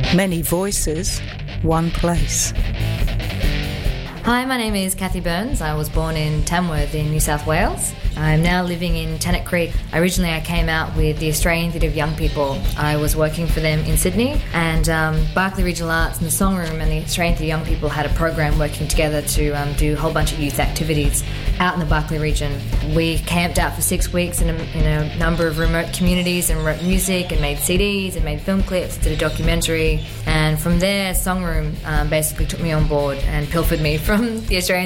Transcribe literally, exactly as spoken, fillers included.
Many voices, one place. Hi, my name is Kathy Burns. I was born in Tamworth in New South Wales. I'm now living in Tennant Creek. Originally I came out with the Australian Theatre of Young People. I was working for them in Sydney, and um, Barkly Regional Arts and the Song Room and the Australian Theatre of Young People had a program working together to um, do a whole bunch of youth activities out in the Barkly region. We camped out for six weeks in a, in a number of remote communities and wrote music and made C Ds and made film clips, did a documentary, and from there Song Room um, basically took me on board and pilfered me from the Australian